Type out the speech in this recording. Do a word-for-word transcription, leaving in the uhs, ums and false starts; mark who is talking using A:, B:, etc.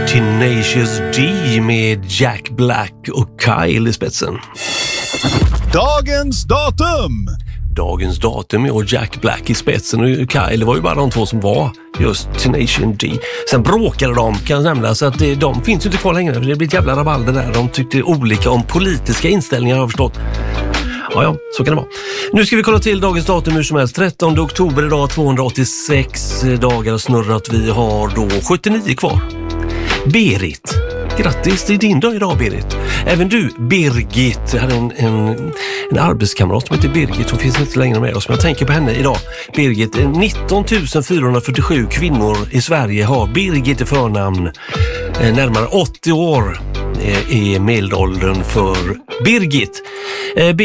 A: Tenacious D med Jack Black och Kyle i spetsen.
B: Dagens datum!
A: Dagens datum och Jack Black i spetsen och Kyle, det var ju bara de två som var just Tenacious D. Sen bråkade de, kan jag nämna, så att det, de finns ju inte kvar längre. Det blir ett jävla rabalder där. De tyckte olika om politiska inställningar, har jag förstått. Ja, ja, så kan det vara. Nu ska vi kolla till dagens datum hur som helst. trettonde oktober idag, tvåhundraåttiosex dagar snurrat. Vi har då sjuttionio kvar. Berit, grattis, det är din dag idag, Berit. Även du, Birgit. Jag hade en, en, en arbetskamrat som heter Birgit. Hon finns inte längre med oss, men jag tänker på henne idag. Birgit, nitton tusen fyrahundrafyrtiosju kvinnor i Sverige har Birgit i förnamn. Närmare åttio år är medelåldern för Birgit.